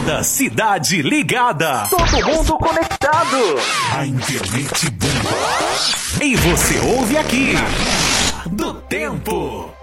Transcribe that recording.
Toda a cidade ligada. Todo mundo conectado. A internet bomba. E você ouve aqui. Do Tempo.